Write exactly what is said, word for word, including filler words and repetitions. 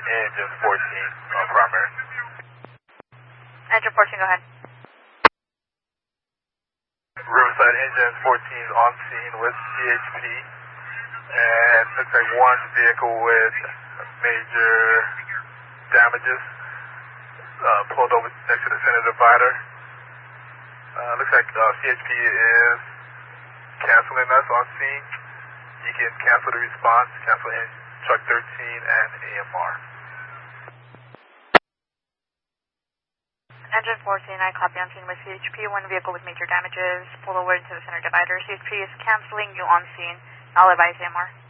Engine fourteen, uh, primary. Engine fourteen, go ahead. Riverside Engine fourteen on scene with C H P. And looks like one vehicle with major damages. Uh, pulled over next to the center divider. Uh, looks like uh, C H P is canceling us on scene. You can cancel the response, cancel in truck thirteen and A M R. Engine fourteen, I copy on scene with C H P. One vehicle with major damages pulled over into the center divider. C H P is canceling you on scene. I'll advise A M R.